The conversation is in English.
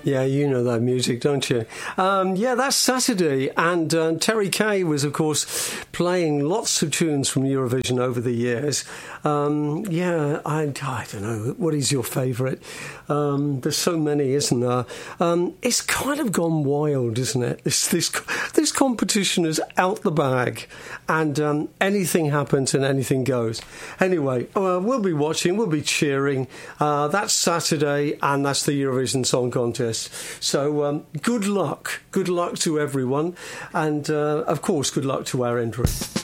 Yeah, you know that music, don't you? Yeah, that's Saturday, and Terry Kay was, of course, playing lots of tunes from Eurovision over the years. Yeah, I don't know, what is your favourite? There's so many, isn't there? It's kind of gone wild, isn't it? This competition is out the bag, and anything happens and anything goes. Anyway, we'll be watching, we'll be cheering. That's Saturday, and that's the Eurovision Song Contest. So good luck to everyone, and of course good luck to our entry.